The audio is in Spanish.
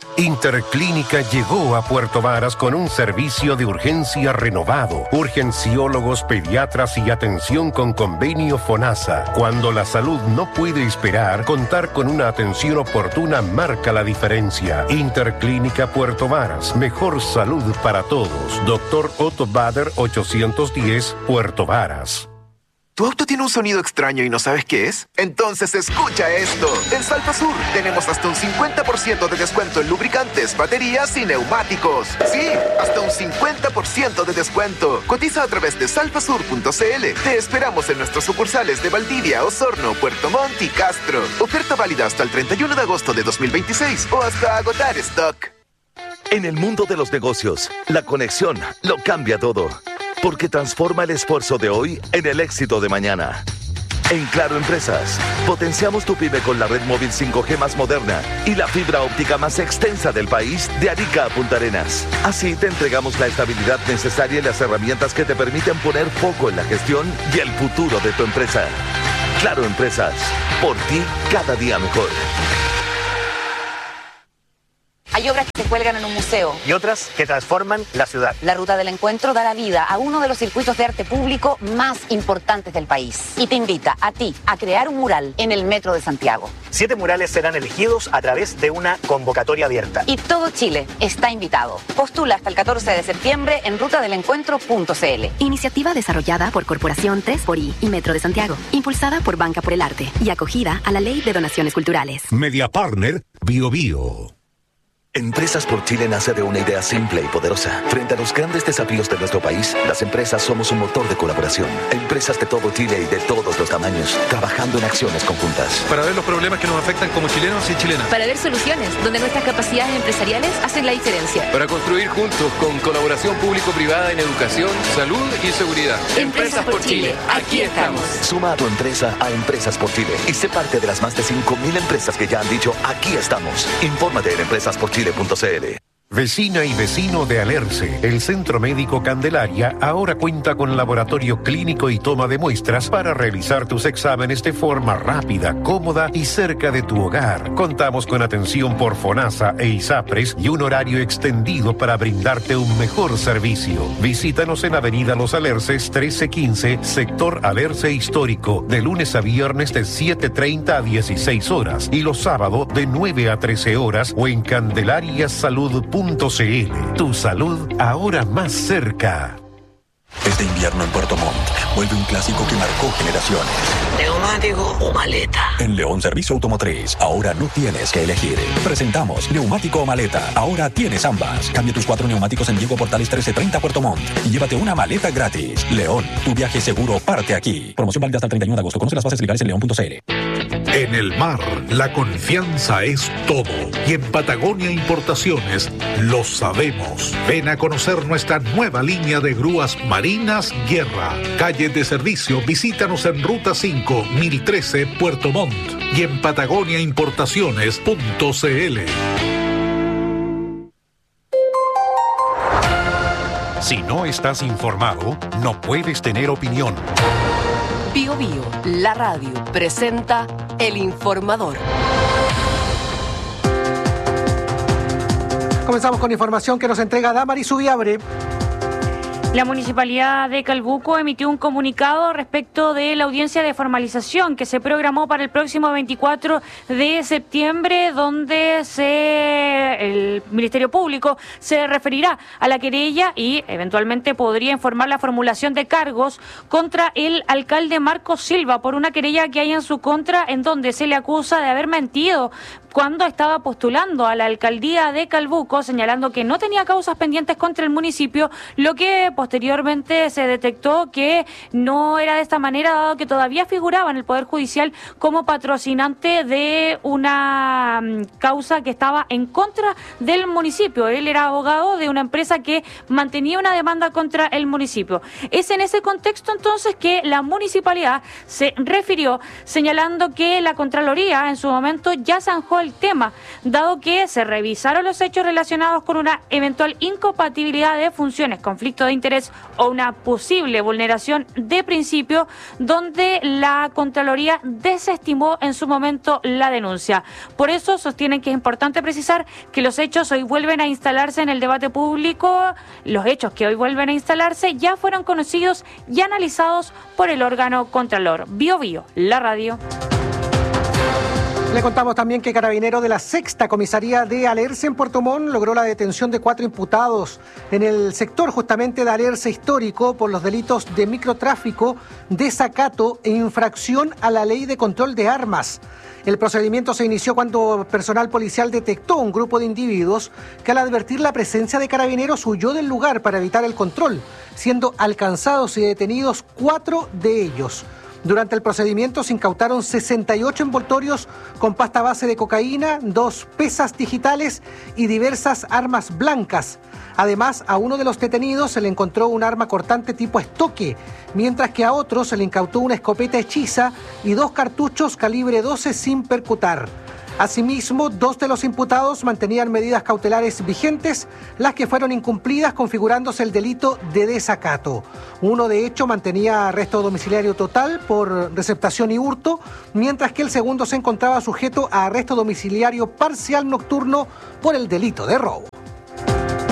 Interclínica llegó a Puerto Varas con un servicio de urgencia renovado, urgenciólogos, pediatras y atención con convenio FONASA. Cuando la salud no puede esperar, contar con una atención oportuna marca la diferencia. Interclínica Puerto Varas, mejor salud para todos. Dr. Otto Bader 810, Puerto Varas. ¿Tu auto tiene un sonido extraño y no sabes qué es? Entonces escucha esto. En Salfa Sur tenemos hasta un 50% de descuento en lubricantes, baterías y neumáticos. Sí, hasta un 50% de descuento. Cotiza a través de salfasur.cl. Te esperamos en nuestros sucursales de Valdivia, Osorno, Puerto Montt y Castro. Oferta válida hasta el 31 de agosto de 2026 o hasta agotar stock. En el mundo de los negocios, la conexión lo cambia todo. Porque transforma el esfuerzo de hoy en el éxito de mañana. En Claro Empresas, potenciamos tu pyme con la red móvil 5G más moderna y la fibra óptica más extensa del país de Arica a Punta Arenas. Así te entregamos la estabilidad necesaria y las herramientas que te permiten poner foco en la gestión y el futuro de tu empresa. Claro Empresas, por ti cada día mejor. Hay obras que se cuelgan en un museo. Y otras que transforman la ciudad. La Ruta del Encuentro da la vida a uno de los circuitos de arte público más importantes del país. Y te invita a ti a crear un mural en el Metro de Santiago. 7 murales serán elegidos a través de una convocatoria abierta. Y todo Chile está invitado. Postula hasta el 14 de septiembre en rutadelencuentro.cl. Iniciativa desarrollada por Corporación 3xI y Metro de Santiago. Impulsada por Banca por el Arte y acogida a la Ley de Donaciones Culturales. Media Partner Bio Bio. Empresas por Chile nace de una idea simple y poderosa. Frente a los grandes desafíos de nuestro país, las empresas somos un motor de colaboración. Empresas de todo Chile y de todos los tamaños, trabajando en acciones conjuntas. Para ver los problemas que nos afectan como chilenos y chilenas. Para ver soluciones donde nuestras capacidades empresariales hacen la diferencia. Para construir juntos con colaboración público-privada en educación, salud y seguridad. Empresas por Chile, aquí estamos. Suma a tu empresa a Empresas por Chile y sé parte de las más de 5.000 empresas que ya han dicho aquí estamos. Infórmate en empresasporchile.cl. Vecina y vecino de Alerce, el Centro Médico Candelaria ahora cuenta con laboratorio clínico y toma de muestras para realizar tus exámenes de forma rápida, cómoda y cerca de tu hogar. Contamos con atención por FONASA e ISAPRES y un horario extendido para brindarte un mejor servicio. Visítanos en Avenida Los Alerces 1315, sector Alerce Histórico, de lunes a viernes de 7:30 a 16 horas y los sábados de 9 a 13 horas o en candelariasalud.cl. Tu salud ahora más cerca. Este invierno en Puerto Montt vuelve un clásico que marcó generaciones. ¿Neumático o maleta? En León Servicio Automotriz, ahora no tienes que elegir. Presentamos neumático o maleta. Ahora tienes ambas. Cambia tus 4 neumáticos en Diego Portales 1330 Puerto Montt y llévate una maleta gratis. León, tu viaje seguro parte aquí. Promoción válida hasta el 31 de agosto. Conoce las bases legales en león.cl. En el mar, la confianza es todo. Y en Patagonia Importaciones lo sabemos. Ven a conocer nuestra nueva línea de grúas marinas Guerra. Calle de servicio, visítanos en Ruta 5, 1013, Puerto Montt. Y en patagoniaimportaciones.cl. Si no estás informado, no puedes tener opinión. Bio Bio, la radio, presenta El Informador. Comenzamos con información que nos entrega Damaris Ubiabre. La Municipalidad de Calbuco emitió un comunicado respecto de la audiencia de formalización que se programó para el próximo 24 de septiembre, donde el Ministerio Público se referirá a la querella y eventualmente podría informar la formulación de cargos contra el alcalde Marcos Silva por una querella que hay en su contra en donde se le acusa de haber mentido cuando estaba postulando a la alcaldía de Calbuco, señalando que no tenía causas pendientes contra el municipio, lo que posteriormente se detectó que no era de esta manera, dado que todavía figuraba en el Poder Judicial como patrocinante de una causa que estaba en contra del municipio. Él era abogado de una empresa que mantenía una demanda contra el municipio. Es en ese contexto entonces que la municipalidad se refirió señalando que la Contraloría en su momento ya zanjó el tema, dado que se revisaron los hechos relacionados con una eventual incompatibilidad de funciones, conflicto de intereses interés o una posible vulneración de principio, donde la Contraloría desestimó en su momento la denuncia. Por eso sostienen que es importante precisar que los hechos hoy vuelven a instalarse en el debate público. Los hechos que hoy vuelven a instalarse ya fueron conocidos y analizados por el órgano Contralor. Bio Bio, la radio. Le contamos también que Carabineros de la Sexta Comisaría de Alerce en Puerto Montt logró la detención de 4 imputados en el sector justamente de Alerce Histórico por los delitos de microtráfico, desacato e infracción a la ley de control de armas. El procedimiento se inició cuando personal policial detectó un grupo de individuos que al advertir la presencia de carabineros huyó del lugar para evitar el control, siendo alcanzados y detenidos 4 de ellos. Durante el procedimiento se incautaron 68 envoltorios con pasta base de cocaína, 2 pesas digitales y diversas armas blancas. Además, a uno de los detenidos se le encontró un arma cortante tipo estoque, mientras que a otro se le incautó una escopeta hechiza y 2 cartuchos calibre 12 sin percutar. Asimismo, 2 de los imputados mantenían medidas cautelares vigentes, las que fueron incumplidas configurándose el delito de desacato. Uno, de hecho, mantenía arresto domiciliario total por receptación y hurto, mientras que el segundo se encontraba sujeto a arresto domiciliario parcial nocturno por el delito de robo.